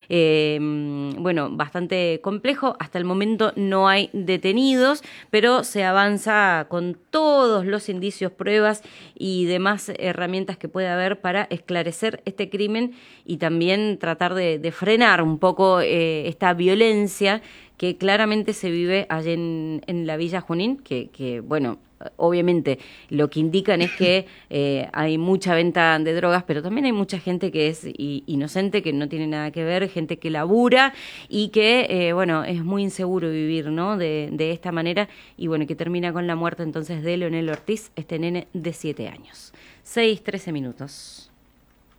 Bueno, bastante complejo. Hasta el momento no hay detenidos, pero se avanza con todos los indicios, pruebas y demás herramientas que pueda haber para esclarecer este crimen y también tratar de frenar un poco esta violencia que claramente se vive allí en la Villa Junín, que bueno, obviamente lo que indican es que hay mucha venta de drogas, pero también hay mucha gente que es inocente, que no tiene nada que ver, gente que labura y que, bueno, es muy inseguro vivir, ¿no? De esta manera y bueno, que termina con la muerte entonces de Leonel Ortiz, este nene de 7 años. 6:13 minutos.